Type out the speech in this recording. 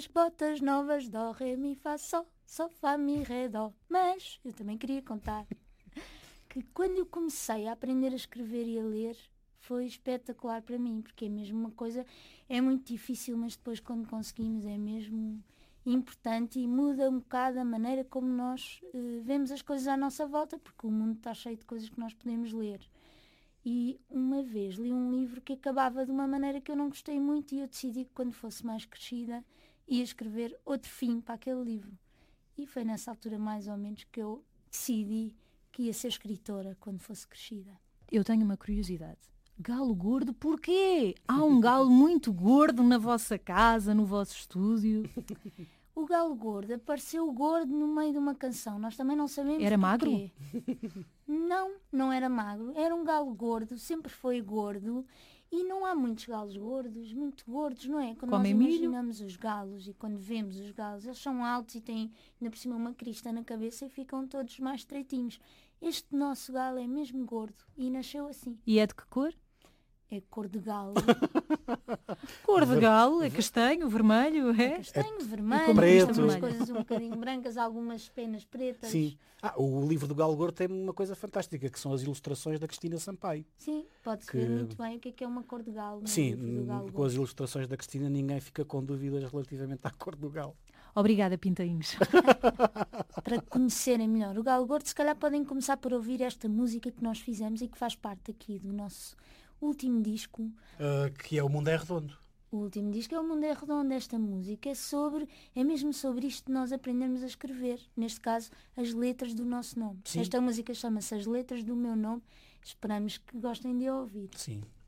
botas novas, dó, ré, mi, fá, sol, sol, fá, mi, ré, dó. Mas eu também queria contar que quando eu comecei a aprender a escrever e a ler, foi espetacular para mim, porque é mesmo uma coisa, é muito difícil, mas depois quando conseguimos é mesmo importante e muda um bocado a maneira como nós vemos as coisas à nossa volta, porque o mundo está cheio de coisas que nós podemos ler. E uma vez li um livro que acabava de uma maneira que eu não gostei muito e eu decidi que quando fosse mais crescida ia escrever outro fim para aquele livro. E foi nessa altura mais ou menos que eu decidi que ia ser escritora quando fosse crescida. Eu tenho uma curiosidade. Galo gordo, porquê? Há um galo muito gordo na vossa casa, no vosso estúdio. O galo gordo apareceu gordo no meio de uma canção. Nós também não sabemos Era porquê. Não, não era magro. Era um galo gordo, sempre foi gordo. E não há muitos galos gordos, muito gordos, não é? Quando Comem nós milho? imaginamos os galos e quando vemos os galos, eles são altos e têm ainda por cima uma crista na cabeça e ficam todos mais estreitinhos. Este nosso galo é mesmo gordo e nasceu assim. E é de que cor? É cor de galo. Cor de galo, é castanho, vermelho, é? Castanho, vermelho, preto. umas coisas um bocadinho brancas, algumas penas pretas. Sim. O livro do Galo Gordo tem uma coisa fantástica, que são as ilustrações da Cristina Sampaio. Sim, pode-se Que- ver muito bem o que é uma cor de galo. No Sim, livro do galo com as gordo. ilustrações da Cristina ninguém fica com dúvidas relativamente à cor do galo. Obrigada, Pintainhos. Para conhecerem melhor o Galo Gordo, se calhar podem começar por ouvir esta música que nós fizemos e que faz parte aqui do nosso último disco. Que é O Mundo é Redondo. O último disco é O Mundo é Redondo. Esta música é mesmo sobre isto de nós aprendermos a escrever. Neste caso, as letras do nosso nome. Sim. Esta música chama-se As Letras do Meu Nome. Esperamos que gostem de ouvir. Sim.